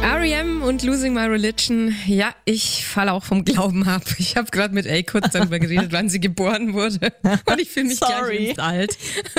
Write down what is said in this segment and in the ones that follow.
R.E.M. und Losing My Religion. Ja, ich falle auch vom Glauben ab. Ich habe gerade mit kurz darüber geredet, wann sie geboren wurde. Und ich fühle mich gleich alt.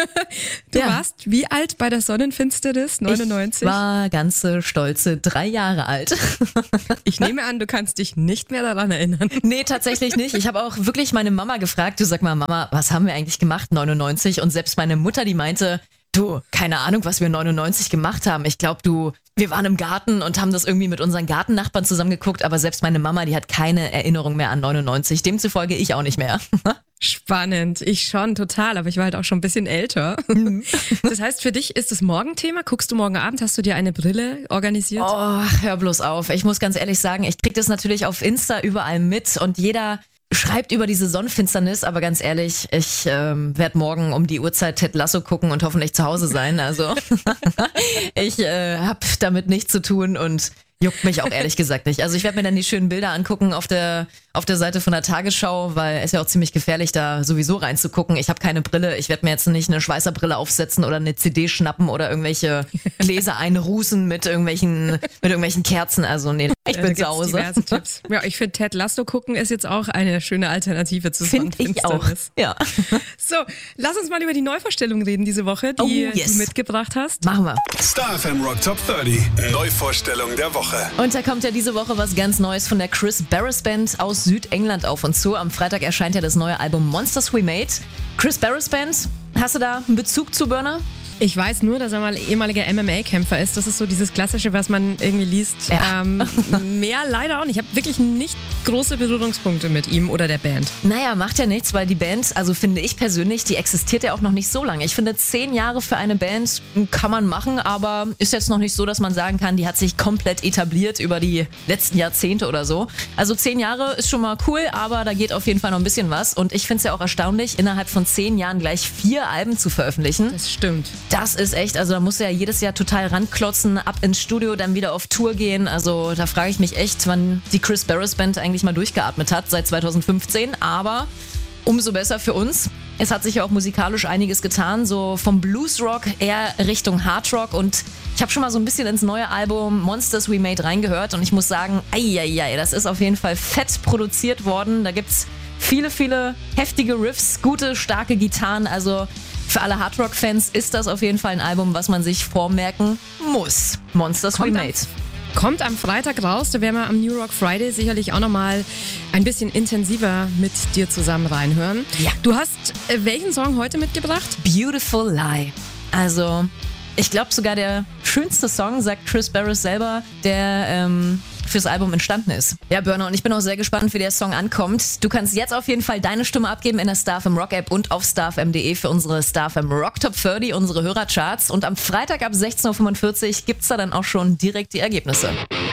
Du warst wie alt bei der Sonnenfinsternis? 99? Ich war ganze stolze 3 Jahre alt. Ich nehme an, du kannst dich nicht mehr daran erinnern. Nee, tatsächlich nicht. Ich habe auch wirklich meine Mama gefragt, du sag mal, Mama, was haben wir eigentlich gemacht 99? Und selbst meine Mutter, die meinte, du, keine Ahnung, was wir 99 gemacht haben. Ich glaube, wir waren im Garten und haben das irgendwie mit unseren Gartennachbarn zusammengeguckt, aber selbst meine Mama, die hat keine Erinnerung mehr an 99. Demzufolge ich auch nicht mehr. Spannend, ich schon, total, aber ich war halt auch schon ein bisschen älter. Das heißt, für dich ist das Morgenthema? Guckst du morgen Abend, hast du dir eine Brille organisiert? Oh, hör bloß auf. Ich muss ganz ehrlich sagen, ich krieg das natürlich auf Insta überall mit und jeder schreibt über diese Sonnenfinsternis, aber ganz ehrlich, ich werde morgen um die Uhrzeit Ted Lasso gucken und hoffentlich zu Hause sein. Also ich habe damit nichts zu tun und juckt mich auch ehrlich gesagt nicht. Also ich werde mir dann die schönen Bilder angucken auf der Seite von der Tagesschau, weil es ja auch ziemlich gefährlich, da sowieso reinzugucken. Ich habe keine Brille. Ich werde mir jetzt nicht eine Schweißerbrille aufsetzen oder eine CD schnappen oder irgendwelche Gläser einrußen mit irgendwelchen Kerzen. Also nee, ich bin zu Hause. Diverse Tipps. Ja, ich finde Ted Lasso gucken ist jetzt auch eine schöne Alternative zu Sonnenfinsternis. Ich auch, ja. So, lass uns mal über die Neuvorstellung reden diese Woche, die du mitgebracht hast. Machen wir. Star FM Rock Top 30, Neuvorstellung der Woche. Und da kommt ja diese Woche was ganz Neues von der Chris Barris Band aus Südengland auf uns zu. Am Freitag erscheint ja das neue Album Monsters We Made. Chris Barris Band, hast du da einen Bezug zu, Burner? Ich weiß nur, dass er mal ehemaliger MMA-Kämpfer ist. Das ist so dieses Klassische, was man irgendwie liest. Ja. Mehr leider auch nicht. Ich habe wirklich nicht große Berührungspunkte mit ihm oder der Band. Naja, macht ja nichts, weil die Band, also finde ich persönlich, die existiert ja auch noch nicht so lange. Ich finde, 10 Jahre für eine Band kann man machen, aber ist jetzt noch nicht so, dass man sagen kann, die hat sich komplett etabliert über die letzten Jahrzehnte oder so. Also 10 Jahre ist schon mal cool, aber da geht auf jeden Fall noch ein bisschen was. Und ich finde es ja auch erstaunlich, innerhalb von 10 Jahren gleich 4 Alben zu veröffentlichen. Das stimmt. Das ist echt, also da musst du ja jedes Jahr total ranklotzen, ab ins Studio, dann wieder auf Tour gehen. Also da frage ich mich echt, wann die Chris Barris Band eigentlich mal durchgeatmet hat, seit 2015. Aber umso besser für uns. Es hat sich ja auch musikalisch einiges getan, so vom Bluesrock eher Richtung Hardrock. Und ich habe schon mal so ein bisschen ins neue Album Monsters We Made reingehört. Und ich muss sagen, das ist auf jeden Fall fett produziert worden. Da gibt's viele, viele heftige Riffs, gute, starke Gitarren, also für alle Hardrock-Fans ist das auf jeden Fall ein Album, was man sich vormerken muss. Monsters We Made. Kommt am Freitag raus, da werden wir am New Rock Friday sicherlich auch nochmal ein bisschen intensiver mit dir zusammen reinhören. Ja. Du hast welchen Song heute mitgebracht? Beautiful Lie. Also, ich glaube sogar der schönste Song, sagt Chris Barris selber, der fürs Album entstanden ist. Ja, Burner, und ich bin auch sehr gespannt, wie der Song ankommt. Du kannst jetzt auf jeden Fall deine Stimme abgeben in der Star FM Rock App und auf starfm.de für unsere Star FM Rock Top 30, unsere Hörercharts. Und am Freitag ab 16.45 Uhr gibt's da dann auch schon direkt die Ergebnisse.